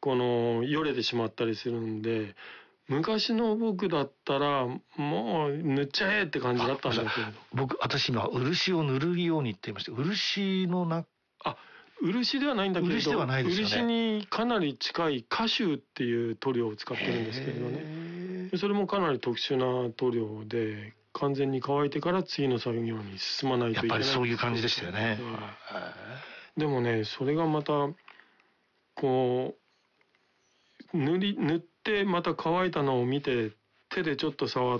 このよれてしまったりするんで、昔の僕だったらもう塗っちゃえって感じだったんだけれど。 私今漆を塗るようにって言いました。漆の漆ではないんだけれど、 漆ではないですよね。 漆にかなり近い果臭っていう塗料を使ってるんですけれどね。それもかなり特殊な塗料で、完全に乾いてから次の作業に進まないといけない。 やっぱりそういう感じでしたよね。 でもね、それがまたこう塗ってまた乾いたのを見て、手でちょっと触って、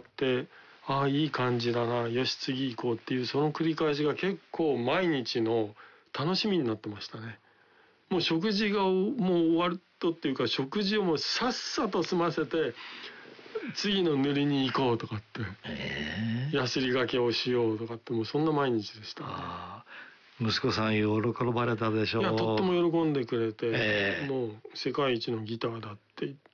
ああいい感じだな、よし次行こうっていう、その繰り返しが結構毎日の楽しみになってましたね。もう食事がもう終わるとっていうか、食事をもうさっさと済ませて次の塗りに行こうとかって、やすりがけをしようとかって、もうそんな毎日でしたね。 息子さん喜ばれたでしょう。 いや、とっても喜んでくれて、もう世界一のギターだって言って、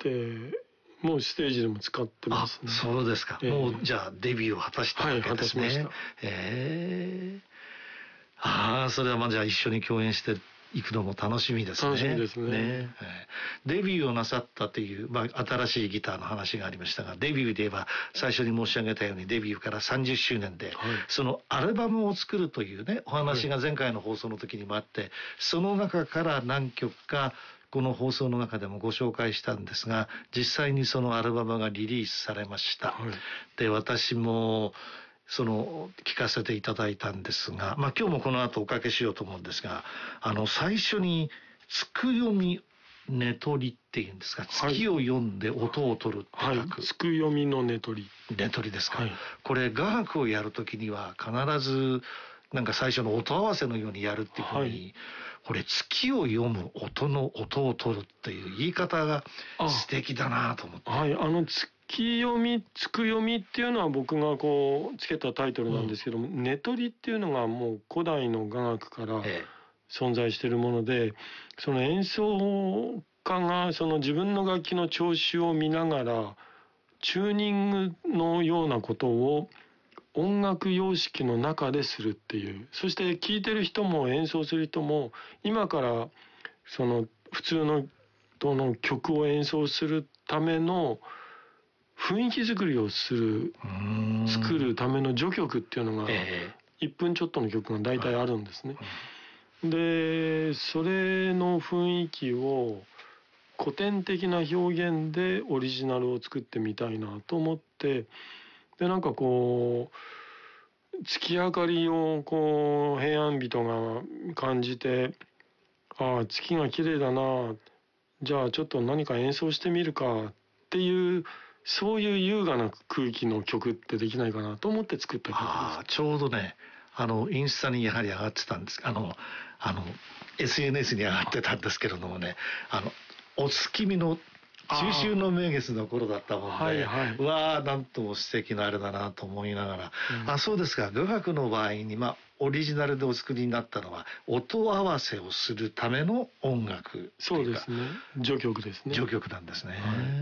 もうステージでも使ってますね。 そうですか。もうじゃあデビューを果たしたわけですね。 はい、果たしました。それはじゃあ一緒に共演して行くのも楽しみですね。 楽しみですね。 デビューをなさったという、新しいギターの話がありましたが、デビューで言えば最初に申し上げたようにデビューから30周年で、そのアルバムを作るというね、お話が前回の放送の時にもあって、その中から何曲かこの放送の中でもご紹介したんですが、実際にそのアルバムがリリースされました。で、私も聞かせていただいたんですが、今日もこの後おかけしようと思うんですが、最初に月読み寝取りっていうんですか、月を読んで音を取るって書く、 月読みの寝取り。 寝取りですか。これ雅楽をやるときには必ずなんか最初の音合わせのようにやるっていうふうに、これ月を読む音を取るっていう言い方が素敵だなと思って。 月読みっていうのは僕がこうつけたタイトルなんですけども、寝取りっていうのがもう古代の雅楽から存在しているもので、その演奏家がその自分の楽器の調子を見ながらチューニングのようなことを音楽様式の中でするっていう、そして聴いてる人も演奏する人も今からその普通の曲を演奏するための雰囲気作りを作るための序曲っていうのが1分ちょっとの曲が大体あるんですね。で、それの雰囲気を古典的な表現でオリジナルを作ってみたいなと思って、でなんかこう月明かりをこう平安人が感じて、ああ月が綺麗だな、じゃあちょっと何か演奏してみるかっていう、そういう優雅な空気の曲ってできないかなと思って作った曲です。 ちょうどね、インスタにやはり上がってたんです。SNS に上がってたんですけれどもね、お月見の中秋の名月の頃だったもんで、なんとも素敵なあれだなと思いながら、そうですか。雅楽の場合にオリジナルでお作りになったのは音合わせをするための音楽。 そうですね。序曲ですね。 序曲なんですね。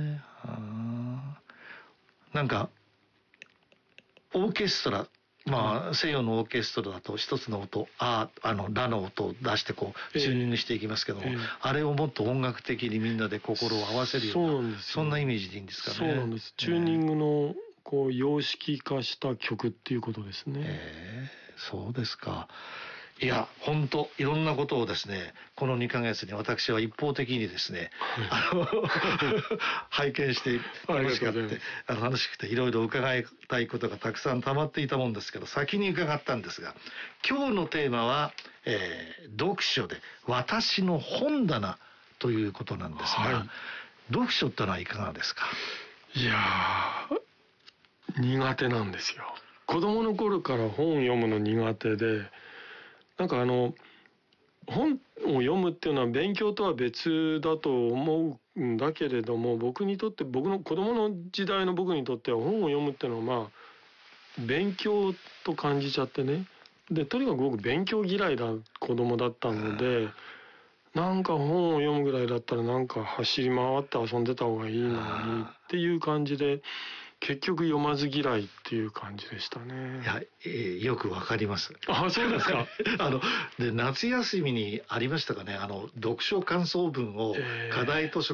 なんかオーケストラ、西洋のオーケストラだと一つの音、ラの音を出してこうチューニングしていきますけども、あれをもっと音楽的にみんなで心を合わせるような、そんなイメージでいいんですかね。 そうなんです。チューニングのこう様式化した曲っていうことですね。 そうですか。いや、本当いろんなことをですね、この2ヶ月に私は一方的にですね、拝見して楽しくていろいろ伺いたいことがたくさん溜まっていたもんですけど、先に伺ったんですが、今日のテーマは、読書で私の本棚ということなんですが、読書ってのはいかがですか？ いやー、苦手なんですよ。子供の頃から本を読むの苦手で、なんか本を読むっていうのは勉強とは別だと思うんだけれども、僕の子供の時代の僕にとっては本を読むっていうのは勉強と感じちゃってね。で、とにかく僕勉強嫌いな子供だったので、なんか本を読むぐらいだったらなんか走り回って遊んでた方がいいのにっていう感じで、結局読まず嫌いっていう感じでしたね。 いや、よくわかります。 そうですか。 で、夏休みにありましたかね、読書感想文を課題図書